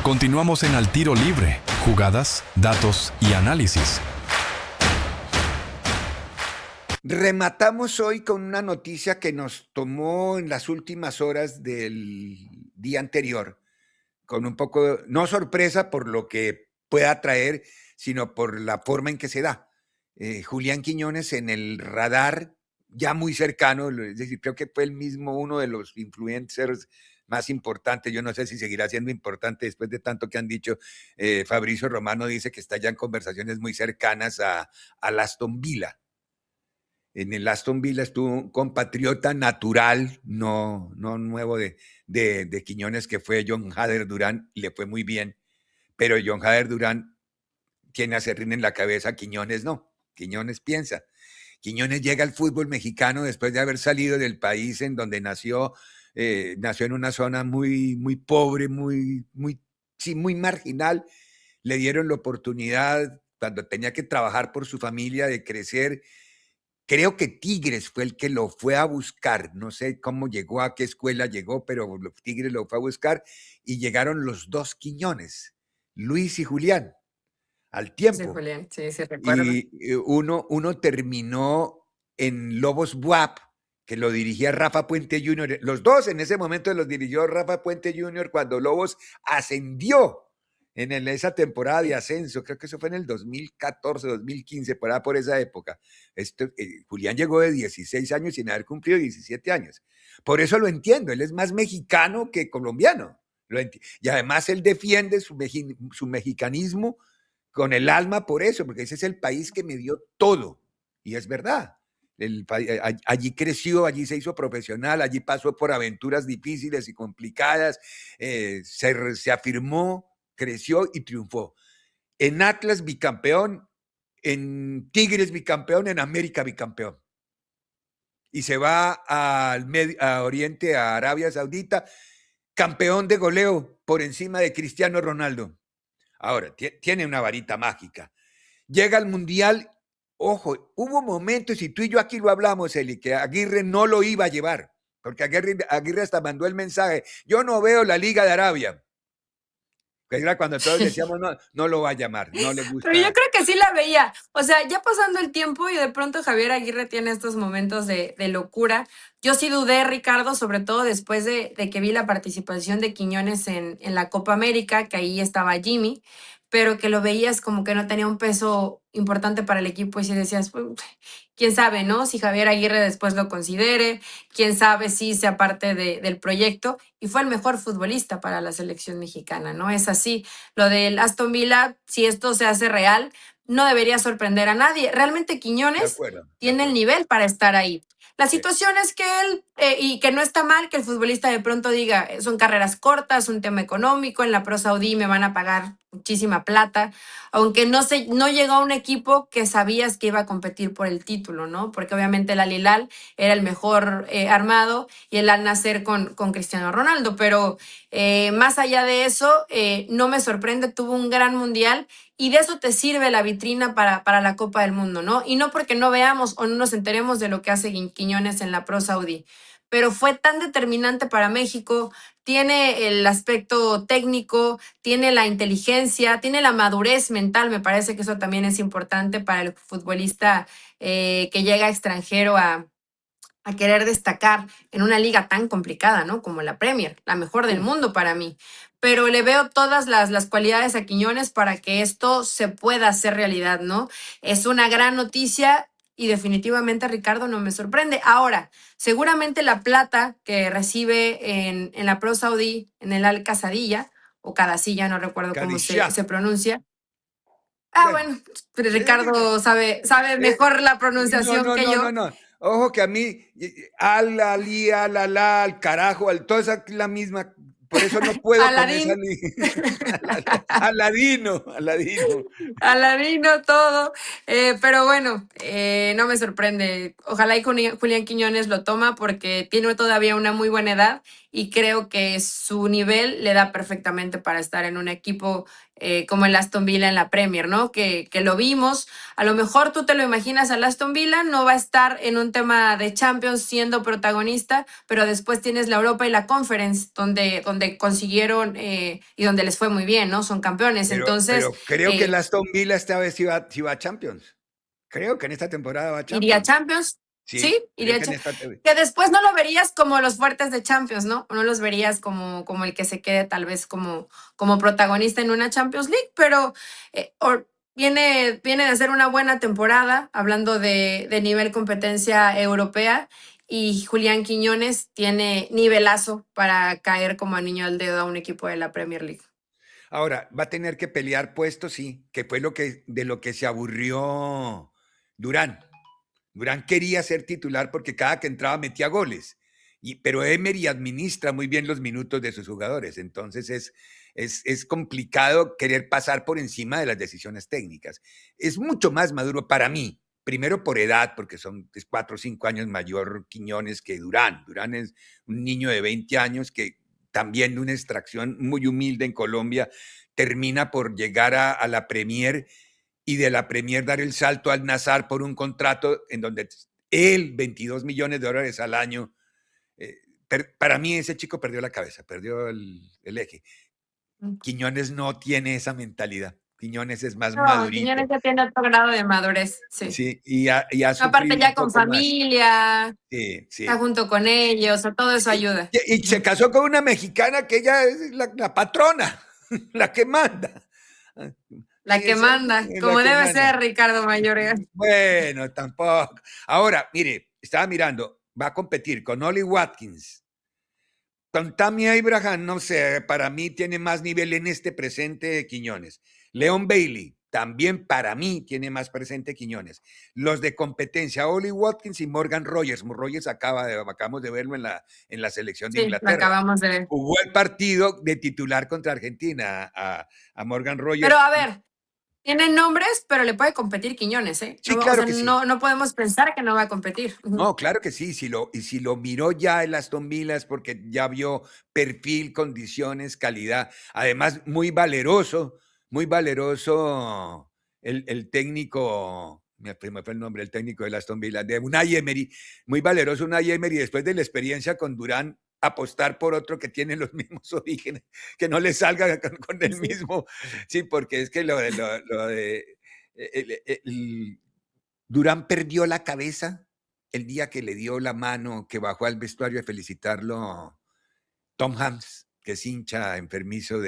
Continuamos en Al Tiro Libre, jugadas, datos y análisis. Rematamos hoy con una noticia que nos tomó en las últimas horas del día anterior, con un poco, no sorpresa por lo que pueda traer, sino por la forma en que se da. Julián Quiñones en el radar ya muy cercano, es decir, creo que fue el mismo uno de los influencers más importantes. Yo no sé si seguirá siendo importante después de tanto que han dicho. Fabricio Romano dice que está ya en conversaciones muy cercanas al Aston Villa. En el Aston Villa estuvo un compatriota natural, no nuevo de Quiñones, que fue John Hader Durán, le fue muy bien, pero John Hader Durán tiene a Serrín en la cabeza, Quiñones no. Quiñones piensa. Quiñones llega al fútbol mexicano después de haber salido del país en donde nació. Nació en una zona muy pobre, muy marginal. Le dieron la oportunidad, cuando tenía que trabajar por su familia, de crecer. Creo que Tigres fue el que lo fue a buscar. No sé cómo llegó, a qué escuela llegó, pero Tigres lo fue a buscar y llegaron los dos Quiñones, Luis y Julián, al Sí, tiempo. Julián, sí, recuerdo. Y uno terminó en Lobos Buap, que lo dirigía Rafa Puente Jr. Los dos en ese momento los dirigió Rafa Puente Jr. cuando Lobos ascendió en esa temporada de ascenso. Creo que eso fue en el 2014, 2015, por esa época. Julián llegó de 16 años sin haber cumplido 17 años. Por eso lo entiendo, él es más mexicano que colombiano. Y además él defiende su mexicanismo con el alma por eso, porque ese es el país que me dio todo. Y es verdad. Allí creció, allí se hizo profesional, allí pasó por aventuras difíciles y complicadas, se afirmó, creció y triunfó. En Atlas bicampeón, en Tigres bicampeón, en América bicampeón. Y se va a Oriente, a Arabia Saudita, campeón de goleo por encima de Cristiano Ronaldo. Ahora, tiene una varita mágica. Llega al Mundial, ojo, hubo momentos, y tú y yo aquí lo hablamos, Eli, que Aguirre no lo iba a llevar, porque Aguirre hasta mandó el mensaje: yo no veo la Liga de Arabia. Que era cuando todos decíamos, no lo va a llamar, no le gusta. Pero yo creo que sí la veía. O sea, ya pasando el tiempo y de pronto Javier Aguirre tiene estos momentos de locura. Yo sí dudé, Ricardo, sobre todo después de que vi la participación de Quiñones en la Copa América, que ahí estaba Jimmy, pero que lo veías como que no tenía un peso importante para el equipo y si decías, pues, quién sabe, ¿no? Si Javier Aguirre después lo considere, quién sabe si sea parte del proyecto, y fue el mejor futbolista para la selección mexicana, ¿no? Es así. Lo del Aston Villa, si esto se hace real, no debería sorprender a nadie. Realmente Quiñones tiene el nivel para estar ahí. La situación es que él, y que no está mal que el futbolista de pronto diga, son carreras cortas, un tema económico, en la Pro Saudí me van a pagar muchísima plata, aunque no llegó a un equipo que sabías que iba a competir por el título, ¿no? Porque obviamente el Al Hilal era el mejor armado y el Al Nassr con Cristiano Ronaldo, pero más allá de eso, no me sorprende, tuvo un gran mundial y de eso te sirve la vitrina para la Copa del Mundo, ¿no? Y no porque no veamos o no nos enteremos de lo que hace Quiñones en la Pro Saudí, pero fue tan determinante para México, tiene el aspecto técnico, tiene la inteligencia, tiene la madurez mental, me parece que eso también es importante para el futbolista que llega extranjero a querer destacar en una liga tan complicada, ¿no? Como la Premier, la mejor del mundo para mí. Pero le veo todas las cualidades a Quiñones para que esto se pueda hacer realidad, ¿no? Es una gran noticia y definitivamente, Ricardo, no me sorprende. Ahora, seguramente la plata que recibe en la Pro Saudí, en el Al Casadilla, o Cadasilla, no recuerdo cómo se pronuncia. Bueno, pero Ricardo sabe mejor la pronunciación que yo. No. Ojo que a mí, al, ali, al, ala, al carajo, toda esa es la misma. Por eso no puedo con esa. Aladino. Aladino todo. Pero bueno, no me sorprende. Ojalá y Julián Quiñones lo toma porque tiene todavía una muy buena edad y creo que su nivel le da perfectamente para estar en un equipo como el Aston Villa en la Premier, ¿no? Que lo vimos. A lo mejor tú te lo imaginas al Aston Villa, no va a estar en un tema de Champions siendo protagonista, pero después tienes la Europa y la Conference, donde consiguieron y donde les fue muy bien, ¿no? Son campeones. Entonces, Pero creo que el Aston Villa esta vez sí va a Champions. Creo que en esta temporada va a iría a Champions. Champions. Sí, Sí, iría creo a que en Champions. esta... Que después no lo verías como los fuertes de Champions, ¿no? No los verías como el que se quede tal vez como protagonista en una Champions League, pero viene de hacer una buena temporada, hablando de nivel competencia europea, y Julián Quiñones tiene nivelazo para caer como anillo al dedo a un equipo de la Premier League. Ahora, va a tener que pelear puestos, sí, que fue de lo que se aburrió Durán. Durán quería ser titular porque cada que entraba metía goles. Pero Emery administra muy bien los minutos de sus jugadores. Entonces es complicado querer pasar por encima de las decisiones técnicas. Es mucho más maduro para mí. Primero por edad, porque es 4 o 5 años mayor Quiñones que Durán. Durán es un niño de 20 años que también de una extracción muy humilde en Colombia termina por llegar a la Premier y de la Premier dar el salto al Nazar por un contrato en donde él, 22 millones de dólares al año, para mí ese chico perdió la cabeza, perdió el eje. Quiñones no tiene esa mentalidad. Quiñones es más No, Quiñones madurito. ya tiene otro grado de madurez, sí. Sí, y ha Aparte sufrido un ya con poco más. familia, Sí, está sí. junto con ellos, o todo eso ayuda. Y se casó con una mexicana que ella es la patrona, la que manda. La que manda, La como que debe manda. ser Ricardo Mayorga. Bueno, tampoco. Ahora, mire, estaba mirando, va a competir con Oli Watkins. Con Tammy Abraham, no sé, para mí tiene más nivel en este presente Quiñones. Leon Bailey, también para mí tiene más presente Quiñones. Los de competencia, Oli Watkins y Morgan Rogers. Rogers acabamos de verlo en la selección de Sí, lo Inglaterra. acabamos de ver. Jugó el partido de titular contra Argentina a Morgan Pero Rogers. a ver, tienen nombres, pero le puede competir Quiñones, ¿eh? Sí, O claro sea, que sí. no podemos pensar que no va a competir. No, claro que sí. Si lo miró ya el Aston Villa es porque ya vio perfil, condiciones, calidad. Además, muy valeroso el técnico, me fue el nombre, el técnico del Aston Villa, de Unai Emery. Muy valeroso Unai Emery después de la experiencia con Durán, apostar por otro que tiene los mismos orígenes, que no le salga con el Sí. mismo. Sí, porque es que lo de Durán perdió la cabeza el día que le dio la mano, que bajó al vestuario a felicitarlo Tom Hanks, que es hincha enfermizo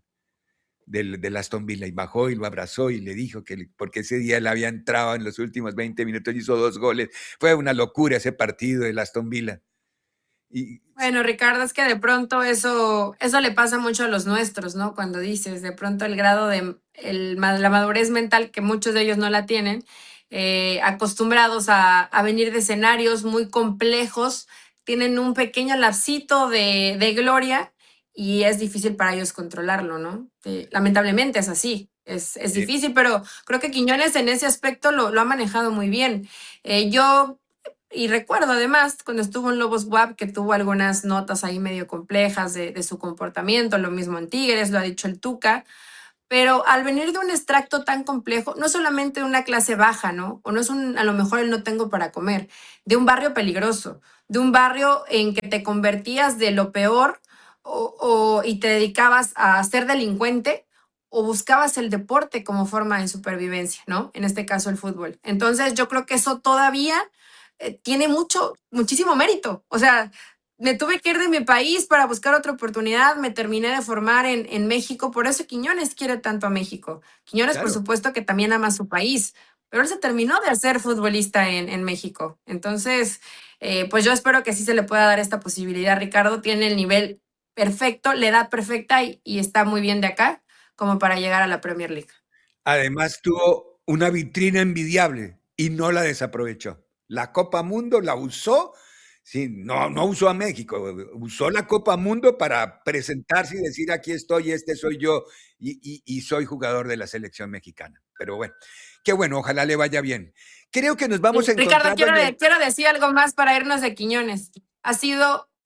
del Aston Villa, y bajó y lo abrazó y le dijo que porque ese día él había entrado en los últimos 20 minutos y hizo 2 goles. Fue una locura ese partido del Aston Villa. Y, Bueno, Ricardo, es que de pronto eso le pasa mucho a los nuestros, ¿no? Cuando dices, de pronto el grado de la madurez mental, que muchos de ellos no la tienen, acostumbrados a venir de escenarios muy complejos, tienen un pequeño lapsito de gloria y es difícil para ellos controlarlo, ¿no? Lamentablemente es así, es sí, difícil, pero creo que Quiñones en ese aspecto lo ha manejado muy bien. Yo y recuerdo además cuando estuvo en Lobos WAP que tuvo algunas notas ahí medio complejas de su comportamiento, lo mismo en Tigres, lo ha dicho el Tuca, pero al venir de un extracto tan complejo, no solamente de una clase baja, ¿no? O no es a lo mejor el no tengo para comer, de un barrio peligroso, de un barrio en que te convertías de lo peor y te dedicabas a ser delincuente o buscabas el deporte como forma de supervivencia, ¿no? En este caso el fútbol. Entonces yo creo que eso todavía tiene muchísimo mérito. O sea, me tuve que ir de mi país para buscar otra oportunidad, me terminé de formar en México, por eso Quiñones quiere tanto a México. Quiñones, por claro. supuesto, que también ama su país, pero él se terminó de hacer futbolista en México. Entonces, pues yo espero que sí se le pueda dar esta posibilidad. Ricardo tiene el nivel perfecto, la edad perfecta y está muy bien de acá como para llegar a la Premier League. Además tuvo una vitrina envidiable y no la desaprovechó. La Copa Mundo la usó, sí, no usó a México, usó la Copa Mundo para presentarse y decir aquí estoy, este soy yo y soy jugador de la selección mexicana. Pero bueno, qué bueno, ojalá le vaya bien. Creo que nos vamos a Ricardo, encontrar quiero decir algo más para irnos de Quiñones. Ha sido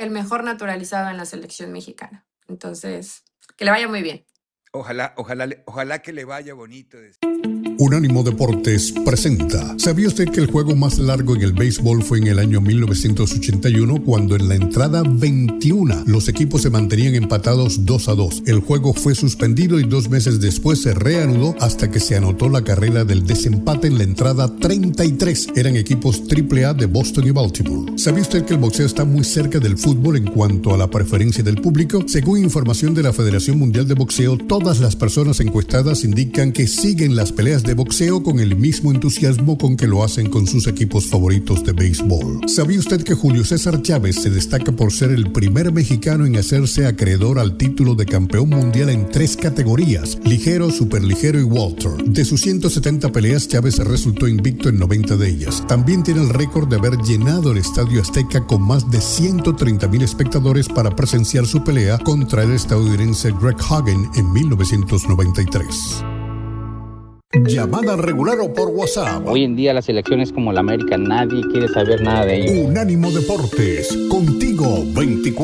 el mejor naturalizado en la selección mexicana. Entonces, que le vaya muy bien. Ojalá que le vaya bonito. Unánimo Deportes presenta. ¿Sabía usted que el juego más largo en el béisbol fue en el año 1981, cuando en la entrada 21 los equipos se mantenían empatados 2-2? El juego fue suspendido y 2 meses después se reanudó hasta que se anotó la carrera del desempate en la entrada 33. Eran equipos AAA de Boston y Baltimore. ¿Sabía usted que el boxeo está muy cerca del fútbol en cuanto a la preferencia del público? Según información de la Federación Mundial de Boxeo, todas las personas encuestadas indican que siguen las peleas de boxeo con el mismo entusiasmo con que lo hacen con sus equipos favoritos de béisbol. ¿Sabía usted que Julio César Chávez se destaca por ser el primer mexicano en hacerse acreedor al título de campeón mundial en 3 categorías: ligero, superligero y welter? De sus 170 peleas, Chávez resultó invicto en 90 de ellas. También tiene el récord de haber llenado el Estadio Azteca con más de 130,000 espectadores para presenciar su pelea contra el estadounidense Greg Hagen en 1993. Llamada regular o por WhatsApp. Hoy en día las elecciones como la América, nadie quiere saber nada de ellos. Unánimo Deportes, contigo 24.